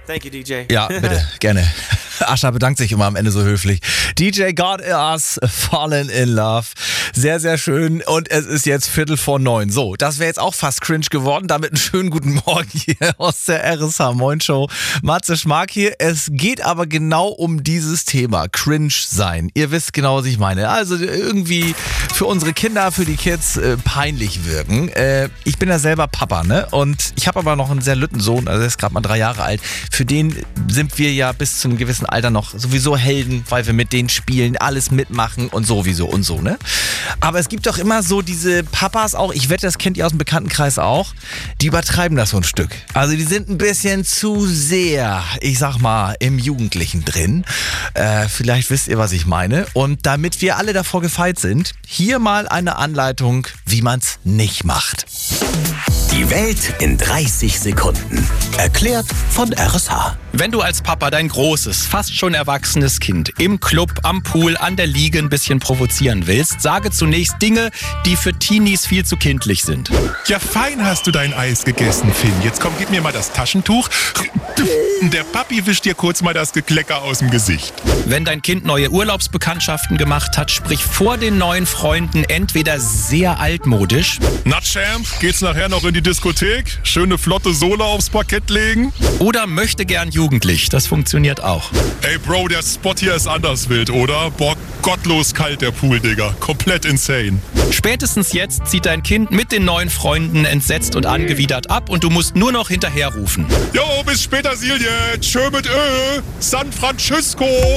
Thank you, DJ. Ja, bitte, gerne. Ascha bedankt sich immer am Ende so höflich. DJ God Us, Fallen in Love. Sehr, sehr schön. Und es ist jetzt 8:45. So, das wäre jetzt auch fast cringe geworden. Damit einen schönen guten Morgen hier aus der RSH Moin Show. Matze Schmark hier. Es geht aber genau um dieses Thema. Cringe sein. Ihr wisst genau, was ich meine. Also irgendwie für unsere Kinder, für die Kids peinlich wirken. Ich bin ja selber Papa, ne? Und ich habe aber noch einen sehr lütten Sohn, also der ist gerade mal 3 Jahre alt. Für den sind wir ja bis zu einem gewissen Alter noch sowieso Helden, weil wir mit denen spielen, alles mitmachen und sowieso und so, ne? Aber es gibt doch immer so diese Papas auch, ich wette, das kennt ihr aus dem Bekanntenkreis auch, die übertreiben das so ein Stück. Also die sind ein bisschen zu sehr, ich sag mal, im Jugendlichen drin. Vielleicht wisst ihr, was ich meine. Und damit wir alle davor gefeit sind, hier mal eine Anleitung, wie man's nicht macht. Die Welt in 30 Sekunden. Erklärt von RSH. Wenn du als Papa dein großes, fast schon erwachsenes Kind im Club, am Pool, an der Liege ein bisschen provozieren willst, sage zunächst Dinge, die für Teenies viel zu kindlich sind. Ja, fein hast du dein Eis gegessen, Finn. Jetzt komm, gib mir mal das Taschentuch. Der Papi wischt dir kurz mal das Geklecker aus dem Gesicht. Wenn dein Kind neue Urlaubsbekanntschaften gemacht hat, sprich vor den neuen Freunden entweder sehr altmodisch. Na, Champ, geht's nachher noch in die Diskothek? Schöne flotte Sohle aufs Parkett legen? Oder möchte gern jugendlich. Das funktioniert auch. Ey, Bro, der Spot hier ist anders wild, oder? Boah, gottlos kalt der Pool, Digga. Komplett insane. Spätestens jetzt zieht dein Kind mit den neuen Freunden entsetzt und angewidert ab und du musst nur noch hinterherrufen. Jo, bis später, Silje. Tschö mit San Francisco.